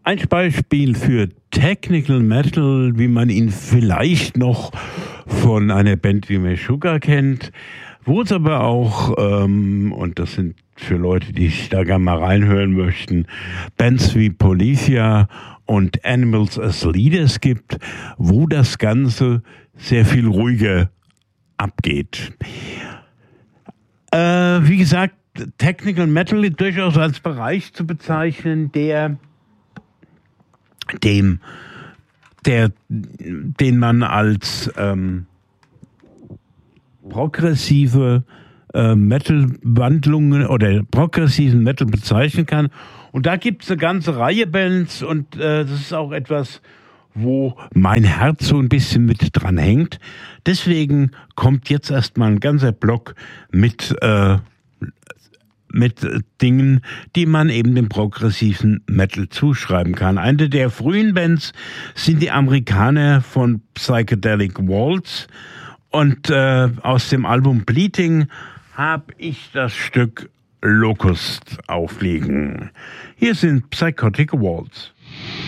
Ein Beispiel für Technical Metal, wie man ihn vielleicht noch von einer Band wie Meshuggah kennt, wo es aber auch, und das sind für Leute, die sich da gerne mal reinhören möchten, Bands wie Polyphia und Animals as Leaders gibt, wo das Ganze sehr viel ruhiger abgeht. Wie gesagt, Technical Metal ist durchaus als Bereich zu bezeichnen, den man als progressive Metal-Wandlungen oder progressiven Metal bezeichnen kann. Und da gibt es eine ganze Reihe Bands und das ist auch etwas, wo mein Herz so ein bisschen mit dran hängt. Deswegen kommt jetzt erstmal ein ganzer Block mit Dingen, die man eben dem progressiven Metal zuschreiben kann. Eine der frühen Bands sind die Amerikaner von Psychedelic Waltz und aus dem Album Bleeding habe ich das Stück Locust aufliegen. Hier sind Psychotic Waltz.